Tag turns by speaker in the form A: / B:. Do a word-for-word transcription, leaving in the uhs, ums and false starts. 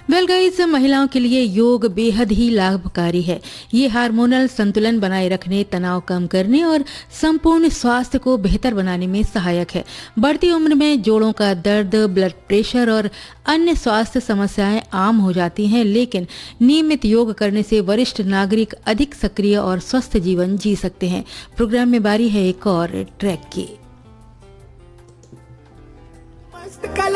A: Well guys, महिलाओं के लिए योग बेहद ही लाभकारी है। ये हार्मोनल संतुलन बनाए रखने, तनाव कम करने और संपूर्ण स्वास्थ्य को बेहतर बनाने में सहायक है। बढ़ती उम्र में जोड़ों का दर्द, ब्लड प्रेशर और अन्य स्वास्थ्य समस्याएं आम हो जाती हैं, लेकिन नियमित योग करने से वरिष्ठ नागरिक अधिक सक्रिय और स्वस्थ जीवन जी सकते हैं। प्रोग्राम में बारी है एक और ट्रैक की।